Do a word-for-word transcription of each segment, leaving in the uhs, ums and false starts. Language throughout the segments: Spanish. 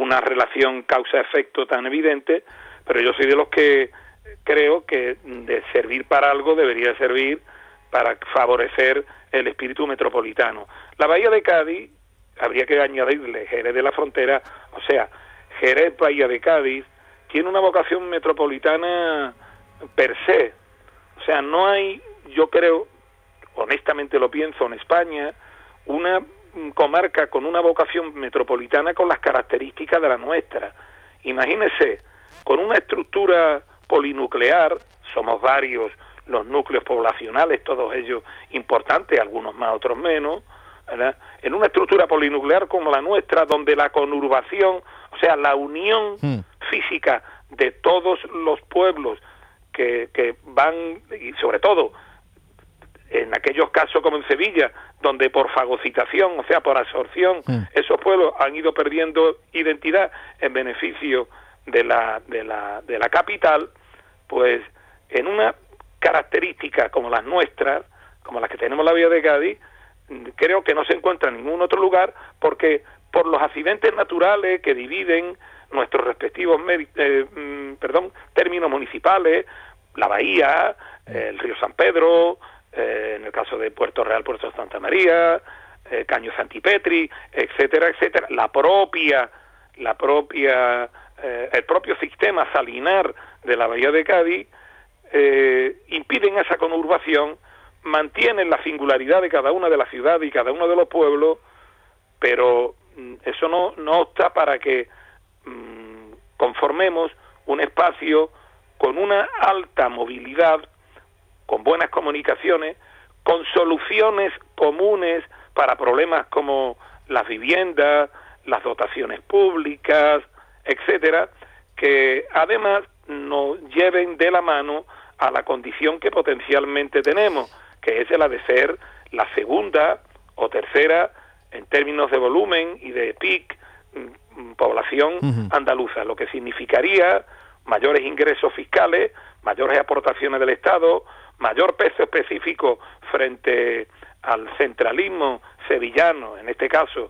una relación causa-efecto tan evidente, pero yo soy de los que creo que de servir para algo debería servir para favorecer el espíritu metropolitano. La Bahía de Cádiz, habría que añadirle Jerez de la Frontera, o sea, Jerez, Bahía de Cádiz, tiene una vocación metropolitana per se. O sea, no hay, yo creo, honestamente lo pienso, en España, una comarca con una vocación metropolitana con las características de la nuestra. Imagínese, con una estructura polinuclear, somos varios los núcleos poblacionales, todos ellos importantes, algunos más, otros menos, ¿verdad? En una estructura polinuclear como la nuestra, donde la conurbación, o sea, la unión hmm. física de todos los pueblos que, que van, y sobre todo en aquellos casos como en Sevilla, donde por fagocitación, o sea, por absorción, hmm. esos pueblos han ido perdiendo identidad en beneficio de la, de la, de la capital, pues en una característica como las nuestras, como las que tenemos en la Bahía de Cádiz, creo que no se encuentra en ningún otro lugar, porque por los accidentes naturales que dividen nuestros respectivos eh, perdón, términos municipales, la bahía, eh, el río San Pedro, eh, en el caso de Puerto Real, Puerto Santa María, eh, Caño Santipetri, etcétera, etcétera, la propia, la propia, eh, el propio sistema salinar de la Bahía de Cádiz, eh, impiden esa conurbación, mantienen la singularidad de cada una de las ciudades y cada uno de los pueblos, pero mm, eso no, no opta para que mm, conformemos un espacio con una alta movilidad, con buenas comunicaciones, con soluciones comunes para problemas como las viviendas, las dotaciones públicas, etcétera, que además nos lleven de la mano a la condición que potencialmente tenemos, que es la de ser la segunda o tercera en términos de volumen y de P I C población uh-huh. andaluza, lo que significaría mayores ingresos fiscales, mayores aportaciones del Estado, mayor peso específico frente al centralismo sevillano, en este caso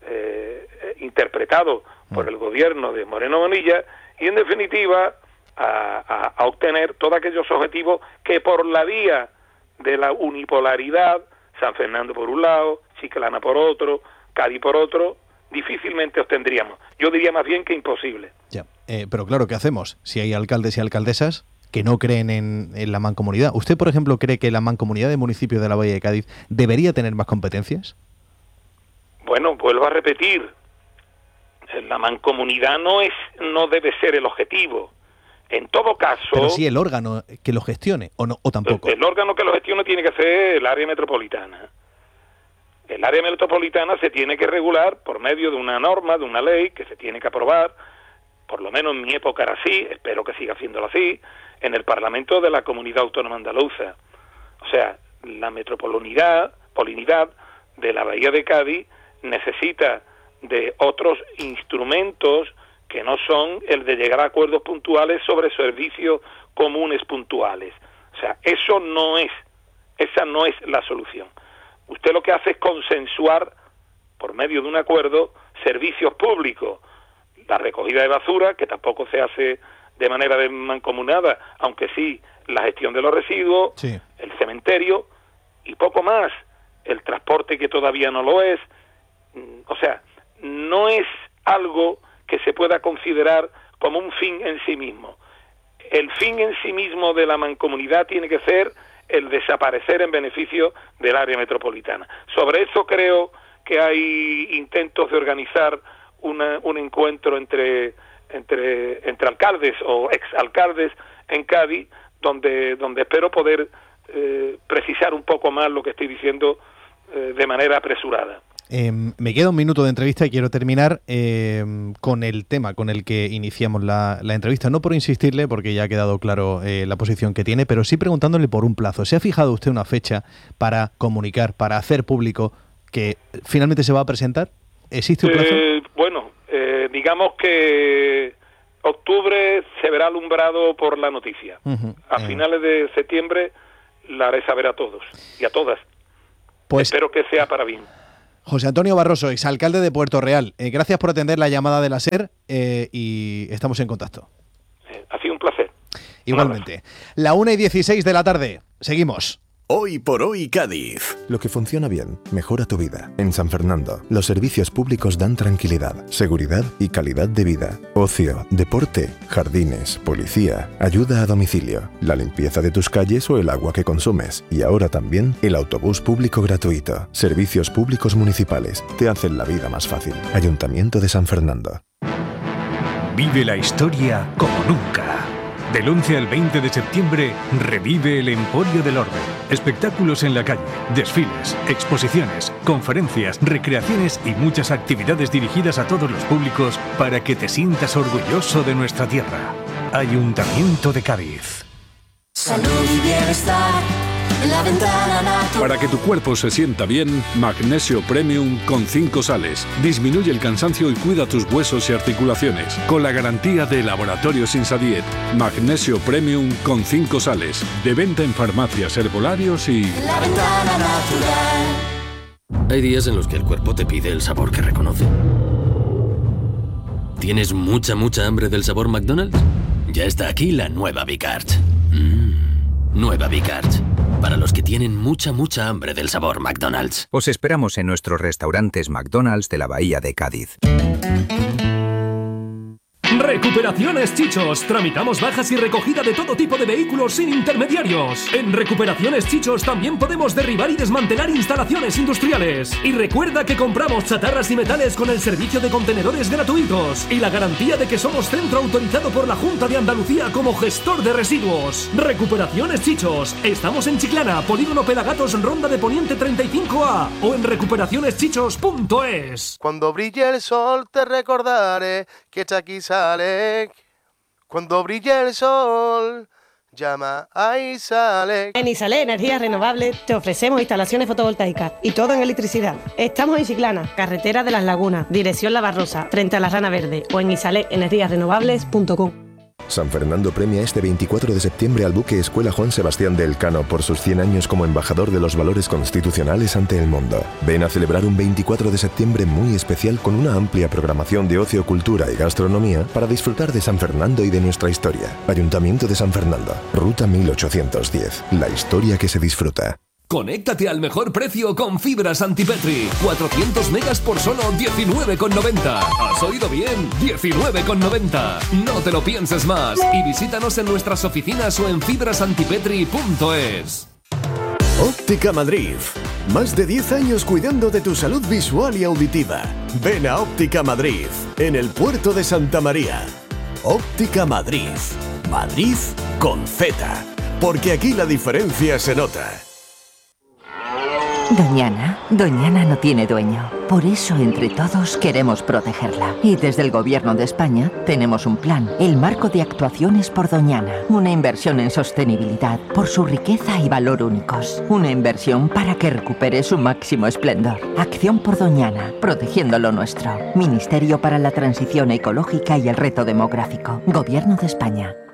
eh, interpretado por el gobierno de Moreno Bonilla, y en definitiva a, a, a obtener todos aquellos objetivos que por la vía de la unipolaridad, San Fernando por un lado, Chiclana por otro, Cádiz por otro, difícilmente obtendríamos. Yo diría más bien que imposible. Ya, eh, pero claro, ¿qué hacemos? Si hay alcaldes y alcaldesas que no creen en, en la mancomunidad. ¿Usted, por ejemplo, cree que la mancomunidad de municipios de la Bahía de Cádiz debería tener más competencias? Bueno, vuelvo a repetir, la mancomunidad no es, no debe ser el objetivo. En todo caso... Pero sí el órgano que lo gestione, o no, o tampoco. El, el órgano que lo gestione tiene que ser el área metropolitana. El área metropolitana se tiene que regular por medio de una norma, de una ley que se tiene que aprobar, por lo menos en mi época era así, espero que siga siéndolo así, en el Parlamento de la Comunidad Autónoma Andaluza. O sea, la metropolinidad polinidad de la Bahía de Cádiz necesita de otros instrumentos que no son el de llegar a acuerdos puntuales sobre servicios comunes puntuales. O sea, eso no es, esa no es la solución. Usted lo que hace es consensuar, por medio de un acuerdo, servicios públicos. La recogida de basura, que tampoco se hace de manera mancomunada, aunque sí la gestión de los residuos, sí. El cementerio y poco más. El transporte, que todavía no lo es. O sea, no es algo que se pueda considerar como un fin en sí mismo. El fin en sí mismo de la mancomunidad tiene que ser el desaparecer en beneficio del área metropolitana. Sobre eso creo que hay intentos de organizar una, un encuentro entre, entre, entre alcaldes o exalcaldes en Cádiz, donde, donde espero poder eh, precisar un poco más lo que estoy diciendo eh, de manera apresurada. Eh, me queda un minuto de entrevista y quiero terminar eh, con el tema con el que iniciamos la, la entrevista. No por insistirle, porque ya ha quedado claro eh, la posición que tiene, pero sí preguntándole por un plazo. ¿Se ha fijado usted una fecha para comunicar, para hacer público que finalmente se va a presentar? ¿Existe un plazo? Eh, bueno, eh, digamos que octubre se verá alumbrado por la noticia. Uh-huh. A eh. finales de septiembre la haré saber a todos y a todas. Pues espero que sea para bien. José Antonio Barroso, exalcalde de Puerto Real, eh, gracias por atender la llamada de la SER eh, y estamos en contacto. Eh, ha sido un placer. Igualmente. La una y dieciséis de la tarde. Seguimos. Hoy por hoy Cádiz. Lo que funciona bien, mejora tu vida. En San Fernando, los servicios públicos dan tranquilidad, seguridad y calidad de vida. Ocio, deporte, jardines, policía, ayuda a domicilio, la limpieza de tus calles o el agua que consumes. Y ahora también el autobús público gratuito. Servicios públicos municipales te hacen la vida más fácil. Ayuntamiento de San Fernando. Vive la historia como nunca. Del once al veinte de septiembre, revive el Emporio del Orbe. Espectáculos en la calle, desfiles, exposiciones, conferencias, recreaciones y muchas actividades dirigidas a todos los públicos para que te sientas orgulloso de nuestra tierra. Ayuntamiento de Cádiz. Salud y bienestar. La ventana natural. Para que tu cuerpo se sienta bien, Magnesio Premium con cinco sales. Disminuye el cansancio y cuida tus huesos y articulaciones. Con la garantía de Laboratorios Insadiet. Magnesio Premium con cinco sales. De venta en farmacias, herbolarios y... La ventana natural. Hay días en los que el cuerpo te pide el sabor que reconoce. ¿Tienes mucha, mucha hambre del sabor McDonald's? Ya está aquí la nueva Bicart. Mmm, nueva Bicart. Para los que tienen mucha, mucha hambre del sabor McDonald's. Os esperamos en nuestros restaurantes McDonald's de la Bahía de Cádiz. Recuperaciones Chichos. Tramitamos bajas y recogida de todo tipo de vehículos sin intermediarios. En Recuperaciones Chichos también podemos derribar y desmantelar instalaciones industriales. Y recuerda que compramos chatarras y metales con el servicio de contenedores gratuitos y la garantía de que somos centro autorizado por la Junta de Andalucía como gestor de residuos. Recuperaciones Chichos. Estamos en Chiclana, Polígono Pelagatos, Ronda de Poniente treinta y cinco A o en recuperaciones chichos punto es. Cuando brille el sol te recordaré que Chucky sale. Cuando brille el sol, llama a Isalec. En Isalec Energías Renovables te ofrecemos instalaciones fotovoltaicas y todo en electricidad. Estamos en Chiclana, carretera de las Lagunas, dirección La Barrosa, frente a la Rana Verde o en isalec energías renovables punto com. San Fernando premia este veinticuatro de septiembre al buque Escuela Juan Sebastián de Elcano por sus cien años como embajador de los valores constitucionales ante el mundo. Ven a celebrar un veinticuatro de septiembre muy especial con una amplia programación de ocio, cultura y gastronomía para disfrutar de San Fernando y de nuestra historia. Ayuntamiento de San Fernando, Ruta mil ochocientos diez. La historia que se disfruta. Conéctate al mejor precio con fibras Antipetri. cuatrocientos megas por solo diecinueve con noventa. ¿Has oído bien? diecinueve con noventa. No te lo pienses más y visítanos en nuestras oficinas o en fibras antipetri punto es. Óptica Madrid. Más de diez años cuidando de tu salud visual y auditiva. Ven a Óptica Madrid, en el puerto de Santa María. Óptica Madrid. Madrid con Z. Porque aquí la diferencia se nota. Doñana, Doñana no tiene dueño. Por eso, entre todos, queremos protegerla. Y desde el Gobierno de España tenemos un plan, el Marco de Actuaciones por Doñana. Una inversión en sostenibilidad, por su riqueza y valor únicos. Una inversión para que recupere su máximo esplendor. Acción por Doñana, protegiendo lo nuestro. Ministerio para la Transición Ecológica y el Reto Demográfico. Gobierno de España.